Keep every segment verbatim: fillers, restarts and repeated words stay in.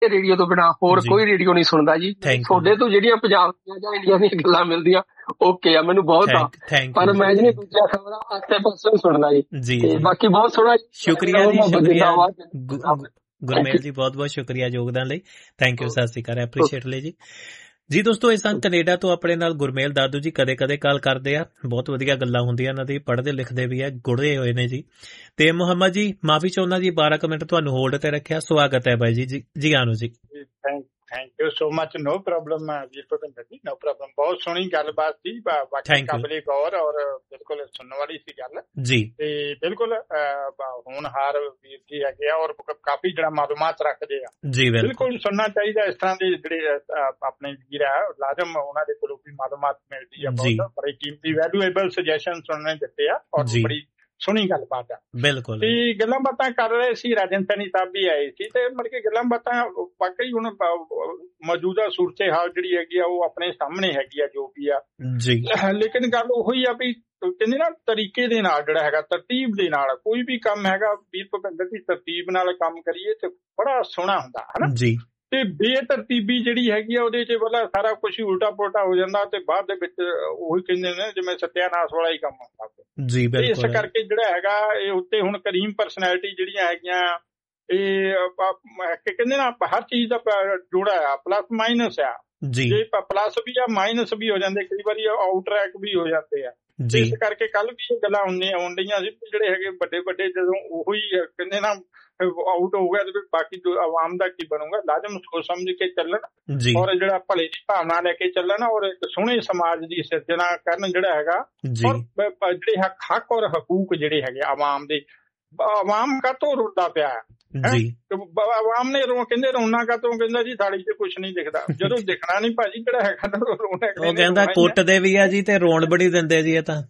Radio ਤੋਂ ਬਿਨਾਂ ਹੋਰ ਕੋਈ ਰੇਡੀਓ ਨਹੀਂ ਸੁਣਦਾ ਜੀ। ਤੁਹਾਡੇ ਤੋਂ ਜਿਹੜੀਆਂ ਪੰਜਾਬ ਦੀਆਂ ਜਾਂ ਇੰਡੀਆ ਦੀਆਂ ਗੱਲਾਂ ਮਿਲਦੀਆਂ ਓਕੇ ਆ, ਮੈਨੂੰ ਬਹੁਤ ਆ, ਪਰ ਮੈਂ ਜਿਹੜੀ ਦੂਜਾ ਖਬਰਾਂ ਆਸੇ ਪਾਸੇ ਸੁਣਦਾ ਜੀ। ਤੇ ਬਾਕੀ ਬਹੁਤ ਸੋਹਣਾ, ਸ਼ੁਕਰੀਆ ਜੀ, ਸ਼ੁਕਰੀਆ ਗੁਰਮੇਲ ਜੀ, ਬਹੁਤ ਬਹੁਤ ਸ਼ੁਕਰੀਆ ਯੋਗਦਾਨ ਲਈ। ਥੈਂਕ ਯੂ, ਸਤਿ ਸ਼੍ਰੀ ਅਕਾਲ, ਐਪਰੀਸ਼ੀਏਟ ਲਈ ਜੀ। ਜੀ ਦੋਸਤੋ, ਇਹ ਸਨ ਕੈਨੇਡਾ ਤੋਂ ਆਪਣੇ ਨਾਲ ਗੁਰਮੇਲ ਦਾਦੂ ਜੀ। ਕਦੇ ਕਦੇ ਕਾਲ ਕਰਦੇ ਆ, ਬਹੁਤ ਵਧੀਆ ਗੱਲਾਂ ਹੁੰਦੀਆਂ ਇਹਨਾਂ ਦੀ, ਪੜ੍ਹਦੇ ਲਿਖਦੇ ਵੀ ਆ, ਗੁੜੇ ਹੋਏ ਨੇ ਜੀ। ਤੇ ਮੁਹੰਮਦ ਜੀ, ਮਾਫੀ ਚਾਹੁੰਦਾ ਜੀ, ਬਾਰਾਂ ਕੁ ਮਿੰਟ ਤੁਹਾਨੂੰ ਹੋਲਡ ਤੇ ਰੱਖਿਆ। ਸਵਾਗਤ ਹੈ ਬਾਈ ਜੀ, ਜੀ ਆਨੂ ਜੀ। Thank you so much. No problem Veer Bhupinder ji, no problem. ਬਹੁਤ ਸੋਹਣੀ ਗੱਲਬਾਤ ਸੀ, ਬਾਕੀ ਕਾਬਲੇ ਗੌਰ ਔਰ ਬਿਲਕੁਲ ਸੁਣਨ ਵਾਲੀ ਸੀ ਗੱਲ ਜੀ। ਤੇ ਬਿਲਕੁਲ ਹੋਣਹਾਰ ਵੀਰ ਜੀ ਹੈਗੇ ਆ ਔਰ ਕਾਫੀ ਜਿਹੜਾ ਮਾਲੂਮਾਤ ਰੱਖਦੇ ਆ ਜੀ। ਬਿਲਕੁਲ ਸੁਣਨਾ ਚਾਹੀਦਾ ਇਸ ਤਰ੍ਹਾਂ ਦੇ ਜਿਹੜੇ ਆਪਣੇ ਵੀਰ ਆ, ਲਾਜ਼ਮ ਉਹਨਾਂ ਦੇ ਕੋਲੋਂ ਵੀ ਮਾਲੂਮਾਤ ਮਿਲਦੀ ਆ। ਬਹੁਤ ਬੜੀ ਕੀਮਤੀ ਵੈਲੂਏਬਲ ਸੁਜੈਸ਼ਨ ਸੁਣਨੇ ਦਿੱਤੇ ਆ ਔਰ ਬੜੀ ਸੋਹਣੀ ਗੱਲਬਾਤ ਆ। ਬਿਲਕੁਲ ਤੇ ਗੱਲਾਂ ਬਾਤਾਂ ਕਰ ਰਹੇ ਸੀ, ਰਾਜਨ ਸੈਣੀ ਸਾਹਿਬ ਵੀ ਆਏ ਸੀ ਤੇ ਮਤਲਬ ਕਿ ਗੱਲਾਂ ਬਾਤਾਂ ਵਾਕਈ ਹੁਣ ਮੌਜੂਦਾ ਸੂਰਤ ਹਾਲ ਜਿਹੜੀ ਹੈਗੀ ਆ ਉਹ ਆਪਣੇ ਸਾਹਮਣੇ ਹੈਗੀ ਆ ਜੋ ਵੀ ਆ ਜੀ। ਲੇਕਿਨ ਗੱਲ ਉਹੀ ਆ ਵੀ ਕਹਿੰਦੇ ਨਾ, ਤਰੀਕੇ ਦੇ ਨਾਲ ਜਿਹੜਾ ਹੈਗਾ, ਤਰਤੀਬ ਦੇ ਨਾਲ ਕੋਈ ਵੀ ਕੰਮ ਹੈਗਾ, ਵੀਰ ਭੁਪਿੰਦਰ ਦੀ ਤਰਤੀਬ ਨਾਲ ਕੰਮ ਕਰੀਏ ਤੇ ਬੜਾ ਸੋਹਣਾ ਹੁੰਦਾ ਹਨਾ ਜੀ। ਤੇ ਬੇਤਰਤੀਬੀ ਜਿਹੜੀ ਹੈਗੀ ਆ ਉਹਦੇ ਚ ਵਾਲਾ ਸਾਰਾ ਕੁਛ ਹੀ ਉਲਟਾ ਪੁਲਟਾ ਹੋ ਜਾਂਦਾ ਤੇ ਬਾਅਦ ਦੇ ਵਿੱਚ ਉਹੀ ਕਹਿੰਦੇ ਨੇ ਜਿਵੇਂ ਸਤਿਆਨਾਸ਼ ਵਾਲਾ ਹੀ ਕੰਮ ਹੁੰਦਾ ਜੀ। ਇਸ ਕਰਕੇ ਜਿਹੜਾ ਹੈਗਾ ਇਹ ਉੱਤੇ ਹੁਣ ਕਰੀਮ ਪਰਸਨੈਲਿਟੀ ਜਿਹੜੀਆਂ ਹੈਗੀਆਂ, ਇਹ ਕਹਿੰਦੇ ਨਾ ਹਰ ਚੀਜ਼ ਦਾ ਜੋੜਾ ਆ, ਪਲੱਸ ਮਾਈਨਸ ਆ ਜੀ। ਪਲੱਸ ਵੀ ਆ, ਮਾਈਨਸ ਵੀ ਹੋ ਜਾਂਦੇ, ਕਈ ਵਾਰੀ ਆਊਟ ਟਰੈਕ ਵੀ ਹੋ ਜਾਂਦੇ ਆ। ਇਸ ਕਰਕੇ ਕੱਲ ਵੀ ਇਹ ਗੱਲਾਂ ਹੁੰਦੀਆਂ ਆਉਣ ਡਈਆਂ ਸੀ, ਜਿਹੜੇ ਹੈਗੇ ਵੱਡੇ ਵੱਡੇ ਜਦੋਂ ਉਹੀ ਕਹਿੰਦੇ ਨਾ ਆਊਟ ਹੋ ਗਿਆ ਤੇ ਬਾਕੀ ਆਵਾਮ ਦਾ ਕੀ ਬਣੂਗਾ। ਲਾਜ਼ਮ ਸੋਚ ਸਮਝ ਕੇ ਚੱਲਣ ਔਰ ਜਿਹੜਾ ਭਲੇ ਦੀ ਭਾਵਨਾ ਲੈ ਕੇ ਚੱਲਣ ਔਰ ਇੱਕ ਸੋਹਣੇ ਸਮਾਜ ਦੀ ਸਿਰਜਣਾ ਕਰਨ ਜਿਹੜਾ ਹੈਗਾ। ਔਰ ਜਿਹੜੇ ਹੱਕ ਔਰ ਹਕੂਕ ਜਿਹੜੇ ਹੈਗੇ ਆਵਾਮ ਦੇ, ਆਵਾਮ ਕਾਹਤੋਂ ਰੁਲਦਾ ਪਿਆ ਆਵਾਮ ਨੇ ਰੋ ਕਹਿੰਦੇ ਰੋਣਾ ਕਾਹਤੋਂ, ਕਹਿੰਦਾ ਜੀ ਥਾਲੀ ਚ ਕੁਛ ਨਹੀਂ ਦਿਖਦਾ। ਜਦੋਂ ਦਿਖਣਾ ਨੀ ਭਾਜੀ ਜਿਹੜਾ ਹੈਗਾ ਰੋਣਾ, ਉਹ ਕਹਿੰਦਾ ਕੁੱਟਦੇ ਵੀ ਆ ਜੀ ਤੇ ਰੋਣ ਬੜੀ ਦਿੰਦੇ ਜੀ। ਇਹ ਤਾਂ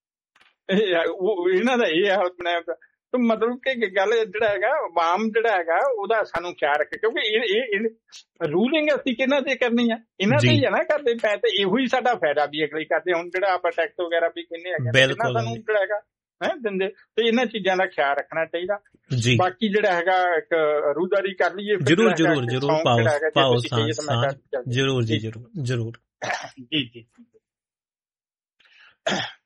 ਇਹਨਾਂ ਦਾ ਇਹ ਆ ਆਪਣੇ ਮਤਲਬ ਕਿ ਗੱਲ ਜਿਹੜਾ ਹੈਗਾ ਆਵਾਮ ਜਿਹੜਾ ਹੈਗਾ ਉਹਦਾ ਸਾਨੂੰ ਖਿਆਲ ਰੱਖੇ, ਕਿਉਂਕਿ ਇਹ ਰੂਲਿੰਗ ਅਸੀਂ ਕਿਹਨਾਂ ਤੇ ਕਰਨੀ ਆ, ਇਹਨਾਂ ਤੇ ਹੀ ਆ ਨਾ ਕਰਦੇ ਪੈ। ਤੇ ਇਹੋ ਹੀ ਸਾਡਾ ਫਾਇਦਾ ਵੀ ਅਗਲੀ ਕਰਦੇ। ਹੁਣ ਜਿਹੜਾ ਆਪਾਂ ਟੈਕਸ ਵਗੈਰਾ ਵੀ ਕਹਿੰਦੇ ਹੈਗੇ ਸਾਨੂੰ ਜਿਹੜਾ ਹੈਗਾ ਹੈ ਦਿੰਦੇ, ਤੇ ਇਹਨਾਂ ਚੀਜ਼ਾਂ ਦਾ ਖਿਆਲ ਰੱਖਣਾ ਚਾਹੀਦਾ ਜੀ। ਬਾਕੀ ਜਿਹੜਾ ਹੈਗਾ ਇੱਕ ਰੂਦਾਰੀ ਕਰ ਲਈਏ ਜਰੂਰ ਜਰੂਰ ਜਰੂਰ ਪਾਓ ਪਾਓ ਜਰੂਰ ਜੀ ਜਰੂਰ ਜਰੂਰ ਜੀ ਜੀ।